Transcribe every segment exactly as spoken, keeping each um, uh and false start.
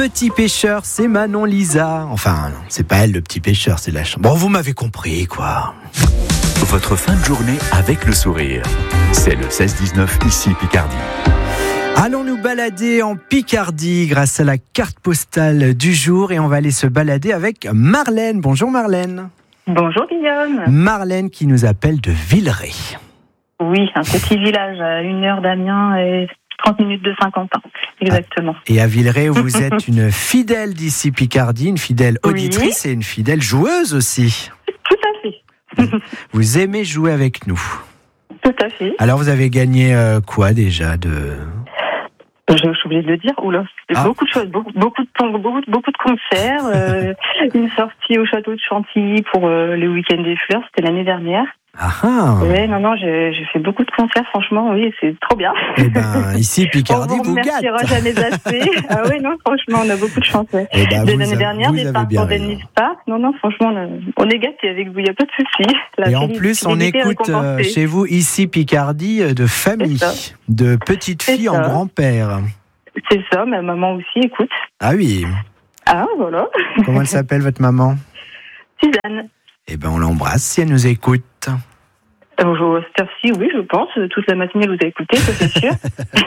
petit pêcheur, c'est Manon Lisa. Enfin, non, c'est pas elle le petit pêcheur, c'est la chanson. Bon, vous m'avez compris, quoi. Votre fin de journée avec le sourire. C'est le seize dix-neuf ici Picardie. Allons nous balader en Picardie grâce à la carte postale du jour et on va aller se balader avec Marlène. Bonjour Marlène. Bonjour Guillaume. Marlène qui nous appelle de Villeray. Oui, un petit village à une heure d'Amiens et trente minutes de Saint-Quentin, exactement. Ah, et à Villeray, vous êtes une fidèle d'ici Picardie, une fidèle auditrice oui. et une fidèle joueuse aussi. Tout à fait. Vous aimez jouer avec nous. Tout à fait. Alors vous avez gagné euh, quoi déjà de... Je suis obligée de le dire. Oula, Ah. beaucoup de choses, beaucoup, beaucoup de beaucoup, beaucoup de concerts, euh, une sortie au château de Chantilly pour euh, le week-end des fleurs, c'était l'année dernière. Ah ah. Ouais, non, non, j'ai, j'ai fait beaucoup de concerts, franchement, oui, c'est trop bien. Eh ben, ici Picardie on vous vous gâte. remerciera jamais assez. Ah oui, non, franchement, on a beaucoup de chance. Ouais. Eh ben, de vous l'année avez- dernière, vous des avez parcs bien pour raison. Dennis Park. Non, non, franchement, on, a- on est gâtés avec vous, il n'y a pas de souci. La Et en plus, on fidélité écoute euh, récompensée. chez vous ici Picardie euh, de famille, C'est ça. de petites C'est filles en ça. grand-père. C'est ça, ma maman aussi écoute. Ah oui. Ah, voilà. Comment elle s'appelle votre maman? Suzanne. Eh ben, on l'embrasse si elle nous écoute. Euh, cette heure-ci, oui, je pense. Toute la matinée, vous avez écouté, ça c'est sûr.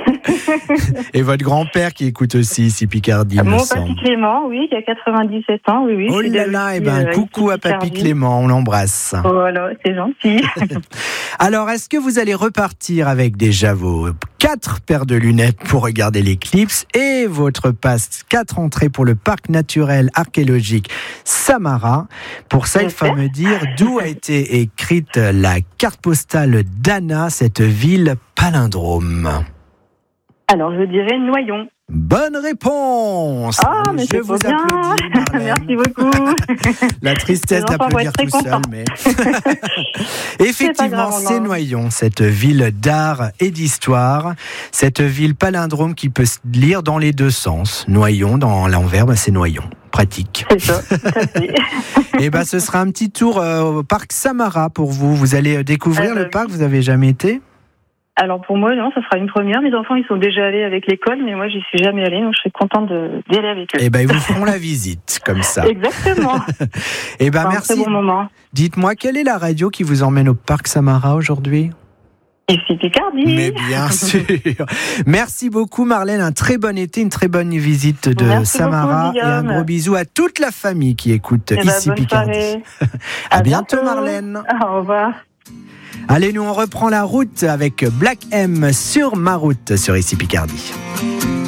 Et votre grand-père qui écoute aussi ici Picardie, il me Mon semble. papy Clément, oui, qui a quatre-vingt-dix-sept ans, oui, oui. Oh là fidèle là, aussi, eh ben, euh, coucou ici, à papy Picardie. Clément, on l'embrasse. Voilà, c'est gentil. Alors, est-ce que vous allez repartir avec déjà vos quatre paires de lunettes pour regarder l'éclipse et votre passe quatre entrées pour le parc naturel archéologique Samara? Pour ça, il faut J'espère. me dire d'où a été écrite la carte postale d'Anna, cette ville palindrome. Alors, je dirais Noyon. Bonne réponse. Ah, mais Je c'est vous trop bien. applaudis, Marlène. Merci beaucoup. La tristesse Les enfants vont d'applaudir être très tout seul, contents. mais effectivement, grave, on c'est en- Noyon, cette ville d'art et d'histoire, cette ville palindrome qui peut se lire dans les deux sens. Noyon, dans l'envers, ben c'est Noyon. Pratique. C'est ça, tout à fait. Et ben, ce sera un petit tour euh, au parc Samara pour vous. Vous allez euh, découvrir Ah, bah le oui. parc. Vous avez jamais été? Alors, pour moi, non, ça sera une première. Mes enfants, ils sont déjà allés avec l'école, mais moi, j'y suis jamais allée, donc je serais contente de, d'y aller avec eux. Et ben, ils vous feront la visite comme ça. Exactement. Et ben, C'est un merci. très bon moment. Dites-moi, quelle est la radio qui vous emmène au parc Samara aujourd'hui? Ici, Picardie. Mais bien sûr. Merci beaucoup Marlène, un très bon été, une très bonne visite de Merci Samara beaucoup, et un Guillaume. gros bisou à toute la famille qui écoute Eh ben, ici bonne Picardie. soirée. À, À bientôt, bientôt. Marlène. Au revoir. Allez, nous on reprend la route avec Black M sur ma route sur ici Picardie.